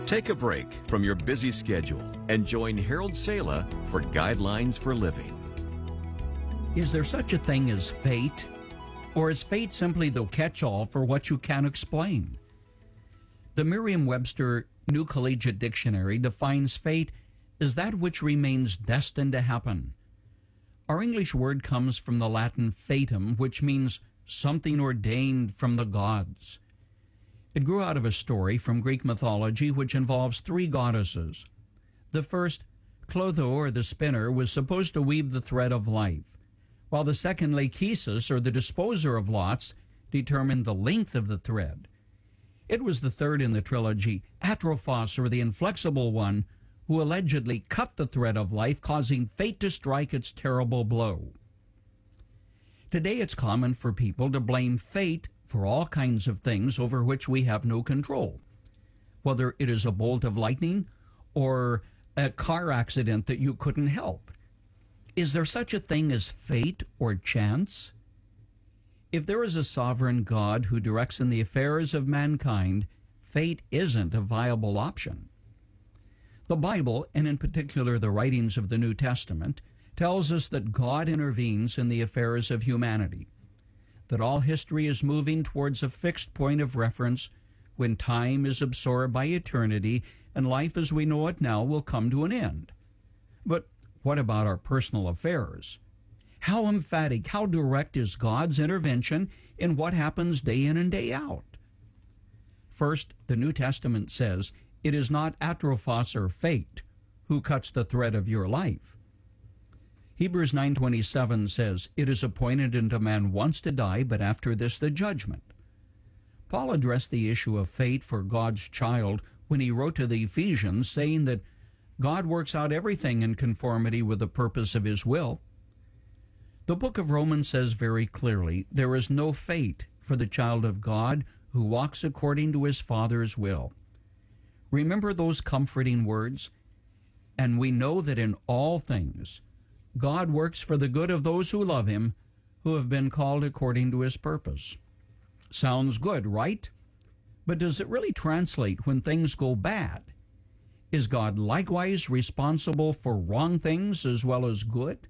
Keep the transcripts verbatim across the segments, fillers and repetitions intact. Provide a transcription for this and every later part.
Take a break from your busy schedule and join Harold Sala for Guidelines for Living. Is there such a thing as fate? Or is fate simply the catch-all for what you can't explain? The Merriam-Webster New Collegiate Dictionary defines fate as that which remains destined to happen. Our English word comes from the Latin fatum, which means something ordained from the gods. It grew out of a story from Greek mythology which involves three goddesses. The first, Clotho, or the spinner, was supposed to weave the thread of life, while the second, Lachesis, or the disposer of lots, determined the length of the thread. It was the third in the trilogy, Atrophos, or the inflexible one, who allegedly cut the thread of life, causing fate to strike its terrible blow. Today it's common for people to blame fate for all kinds of things over which we have no control, whether it is a bolt of lightning or a car accident that you couldn't help. Is there such a thing as fate or chance? If there is a sovereign God who directs in the affairs of mankind, fate isn't a viable option. The Bible, and in particular the writings of the New Testament, tells us that God intervenes in the affairs of humanity, that all history is moving towards a fixed point of reference when time is absorbed by eternity and life as we know it now will come to an end. But what about our personal affairs? How emphatic, how direct is God's intervention in what happens day in and day out? First, the New Testament says it is not Atrophos or fate who cuts the thread of your life. Hebrews nine twenty-seven says, it is appointed unto man once to die, but after this the judgment. Paul addressed the issue of fate for God's child when he wrote to the Ephesians, saying that God works out everything in conformity with the purpose of his will. The book of Romans says very clearly, there is no fate for the child of God who walks according to his Father's will. Remember those comforting words? And we know that in all things God works for the good of those who love him, who have been called according to his purpose. Sounds good, right? But does it really translate when things go bad? Is God likewise responsible for wrong things as well as good?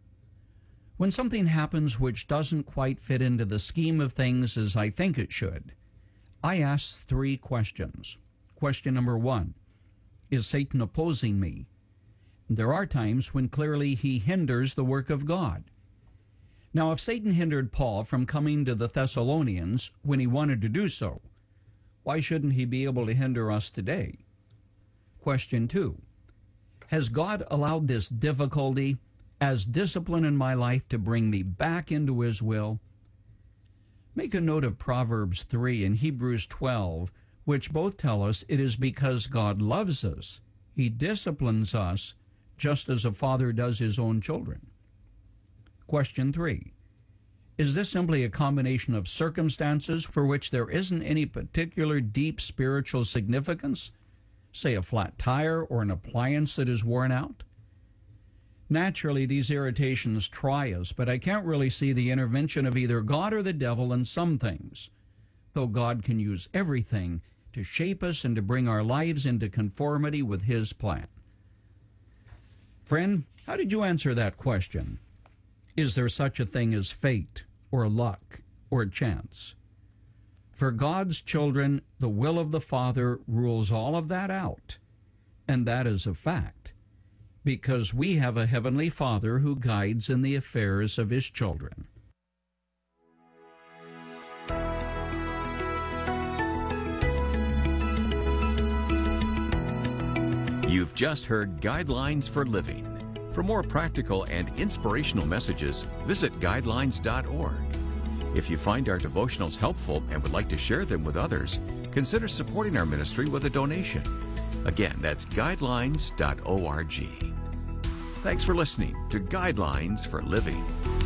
When something happens which doesn't quite fit into the scheme of things as I think it should, I ask three questions. Question number one, is Satan opposing me? There are times when clearly he hinders the work of God. Now, if Satan hindered Paul from coming to the Thessalonians when he wanted to do so, why shouldn't he be able to hinder us today? Question two, has God allowed this difficulty as discipline in my life to bring me back into his will? Make a note of Proverbs three and Hebrews twelve, which both tell us it is because God loves us. He disciplines us just as a father does his own children. Question three, is this simply a combination of circumstances for which there isn't any particular deep spiritual significance, say a flat tire or an appliance that is worn out? Naturally, these irritations try us, but I can't really see the intervention of either God or the devil in some things, though God can use everything to shape us and to bring our lives into conformity with his plan. Friend, how did you answer that question? Is there such a thing as fate or luck or chance? For God's children, the will of the Father rules all of that out, and that is a fact, because we have a heavenly Father who guides in the affairs of his children. You've just heard Guidelines for Living. For more practical and inspirational messages, visit guidelines dot org. If you find our devotionals helpful and would like to share them with others, consider supporting our ministry with a donation. Again, that's guidelines dot org. Thanks for listening to Guidelines for Living.